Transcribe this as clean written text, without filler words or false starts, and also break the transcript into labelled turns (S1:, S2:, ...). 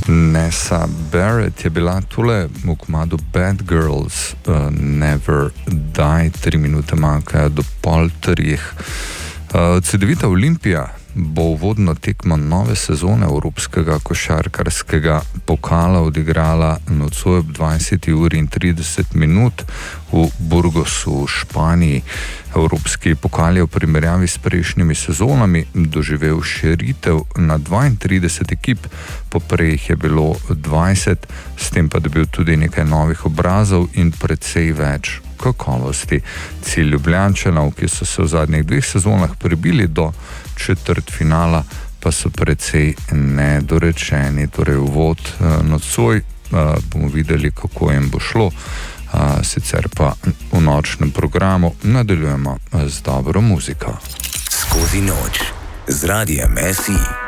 S1: Nessa Barrett je bila tule v komadu Bad Girls, Never Die, 3 minute manjkajo do 2:30. Cedevita Olimpija bo uvodno tekmo nove sezone evropskega košarkarskega pokala odigrala nocoj ob 20:30 v Burgosu v Španiji. Evropski pokal je v primerjavi s prejšnjimi sezonami doživel širitev na 32 ekip, poprej jih je bilo 20, s tem pa dobil tudi nekaj novih obrazov in precej več kakovosti. Cilj Ljubljančanov, ki so se v zadnjih 2 sezonah prebili do četrtfinala, pa so precej nedorečeni. Torej uvod nocoj, bomo videli, kako jim bo šlo. Sicer pa v nočnem programu nadaljujemo z dobro muziko.
S2: Skozi noč z Radiem SI.